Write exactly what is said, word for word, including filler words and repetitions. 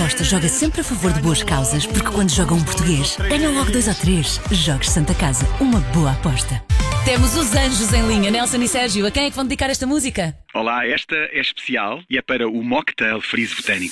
Aposta joga sempre a favor de boas causas, porque quando joga um português, ganham logo dois ou três. Jogues Santa Casa, uma boa aposta. Temos os anjos em linha, Nelson e Sérgio. A quem é que vão dedicar esta música? Olá, esta é especial e é para o Mocktail Freeze Botânico.